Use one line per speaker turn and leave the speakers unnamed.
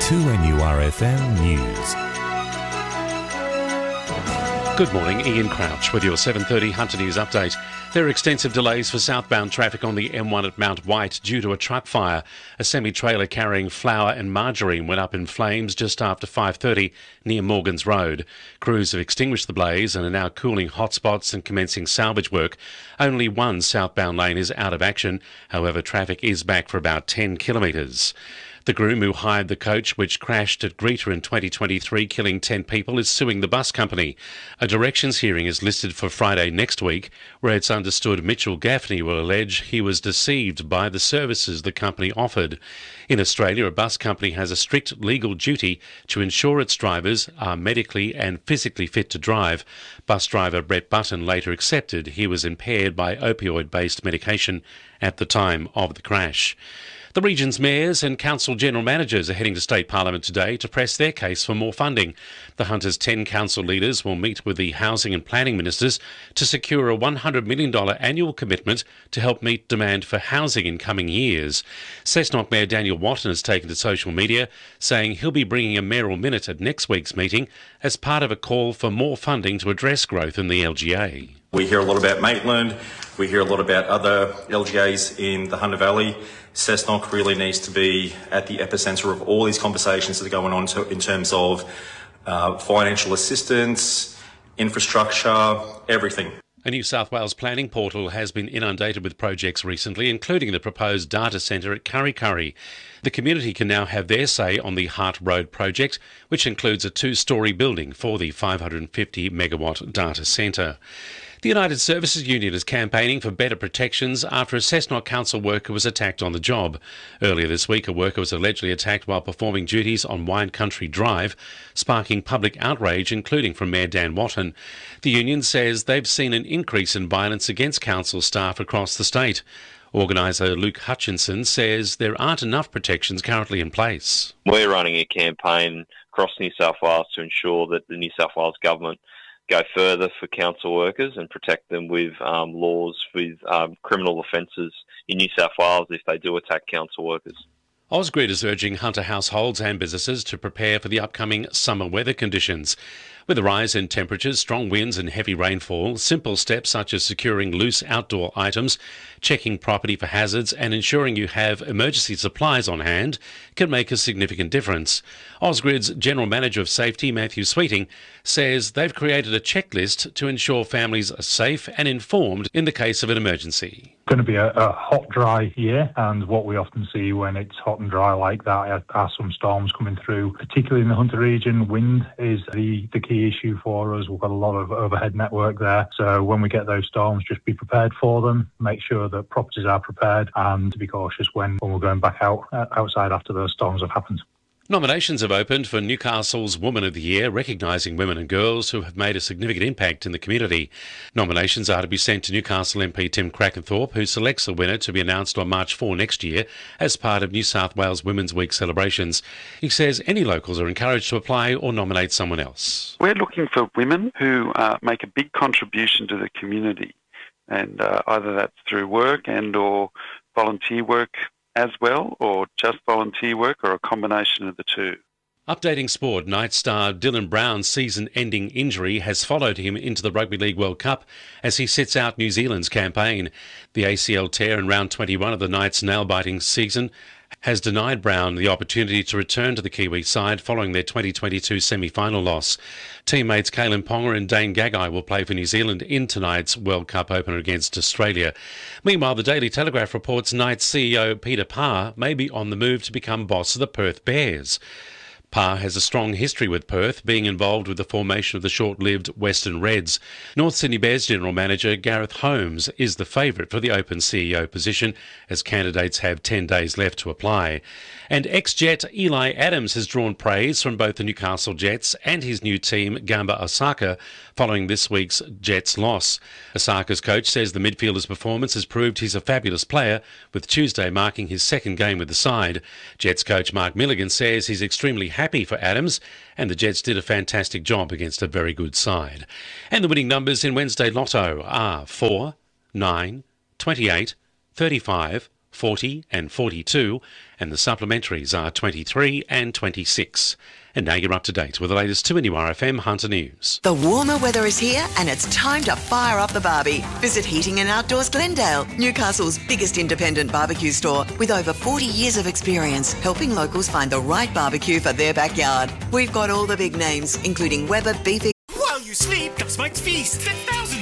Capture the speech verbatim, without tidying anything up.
two N U R F M News.
Good morning, Ian Crouch with your seven thirty Hunter News update. There are extensive delays for southbound traffic on the M one at Mount White due to a truck fire. A semi-trailer carrying flour and margarine went up in flames just after five thirty near Morgans Road. Crews have extinguished the blaze and are now cooling hotspots and commencing salvage work. Only one southbound lane is out of action. However, traffic is back for about ten kilometres. The groom who hired the coach which crashed at Greeter in twenty twenty-three, killing ten people, is suing the bus company. A directions hearing is listed for Friday next week, where it's understood Mitchell Gaffney will allege he was deceived by the services the company offered. In Australia, a bus company has a strict legal duty to ensure its drivers are medically and physically fit to drive. Bus driver Brett Button later accepted he was impaired by opioid-based medication at the time of the crash. The region's mayors and council general managers are heading to State Parliament today to press their case for more funding. The Hunter's ten council leaders will meet with the housing and planning ministers to secure a one hundred million dollars annual commitment to help meet demand for housing in coming years. Cessnock Mayor Daniel Watton has taken to social media, saying he'll be bringing a mayoral minute at next week's meeting as part of a call for more funding to address growth in the L G A.
We hear a lot about Maitland, we hear a lot about other L G As in the Hunter Valley. Cessnock really needs to be at the epicentre of all these conversations that are going on to, in terms of uh, financial assistance, infrastructure, everything.
A New South Wales planning portal has been inundated with projects recently, including the proposed data centre at Kurri Kurri. The community can now have their say on the Hart Road project, which includes a two-storey building for the five hundred fifty megawatt data centre. The United Services Union is campaigning for better protections after a Cessnock council worker was attacked on the job. Earlier this week, a worker was allegedly attacked while performing duties on Wine Country Drive, sparking public outrage, including from Mayor Dan Watton. The union says they've seen an increase in violence against council staff across the state. Organiser Luke Hutchinson says there aren't enough protections currently in place.
We're running a campaign across New South Wales to ensure that the New South Wales government go further for council workers and protect them with um, laws with um, criminal offences in New South Wales if they do attack council workers.
Ausgrid is urging Hunter households and businesses to prepare for the upcoming summer weather conditions. With a rise in temperatures, strong winds and heavy rainfall, simple steps such as securing loose outdoor items, checking property for hazards and ensuring you have emergency supplies on hand can make a significant difference. Ausgrid's General Manager of Safety, Matthew Sweeting, says they've created a checklist to ensure families are safe and informed in the case of an emergency.
It's going to be a, a hot, dry year, and what we often see when it's hot and dry like that are, are some storms coming through, particularly in the Hunter region. Wind is the, the key issue for us. We've got a lot of overhead network there, so when we get those storms, just be prepared for them, make sure that properties are prepared, and be cautious when, when we're going back out uh, outside after those storms have happened.
Nominations have opened for Newcastle's Woman of the Year, recognising women and girls who have made a significant impact in the community. Nominations are to be sent to Newcastle M P Tim Crackenthorpe, who selects a winner to be announced on March fourth next year as part of New South Wales Women's Week celebrations. He says any locals are encouraged to apply or nominate someone else.
We're looking for women who uh, make a big contribution to the community, and uh, either that's through work and or volunteer work as well, or just volunteer work, or a combination of the two.
Updating sport, Knights star Dylan Brown's season-ending injury has followed him into the Rugby League World Cup as he sits out New Zealand's campaign. The A C L tear in round twenty-one of the Knights' nail-biting season has denied Brown the opportunity to return to the Kiwi side following their twenty twenty-two semi-final loss. Teammates Kalen Ponga and Dane Gagai will play for New Zealand in tonight's World Cup opener against Australia. Meanwhile, the Daily Telegraph reports Knights C E O Peter Parr may be on the move to become boss of the Perth Bears. Parr has a strong history with Perth, being involved with the formation of the short-lived Western Reds. North Sydney Bears General Manager Gareth Holmes is the favourite for the open C E O position, as candidates have ten days left to apply. And ex-Jet Eli Adams has drawn praise from both the Newcastle Jets and his new team Gamba Osaka following this week's Jets loss. Osaka's coach says the midfielder's performance has proved he's a fabulous player, with Tuesday marking his second game with the side. Jets coach Mark Milligan says he's extremely happy for Adams, and the Jets did a fantastic job against a very good side. And the winning numbers in Wednesday Lotto are four, nine, twenty-eight, thirty-five, forty and forty-two, and and the supplementaries are twenty-three and twenty-six. And now you're up to date with the latest two N U R F M Hunter News.
The warmer weather is here and it's time to fire up the barbie. Visit Heating and Outdoors Glendale, Newcastle's biggest independent barbecue store with over forty years of experience helping locals find the right barbecue for their backyard. We've got all the big names, including Weber Beef.
While you sleep, Dust Mites feast. ten thousand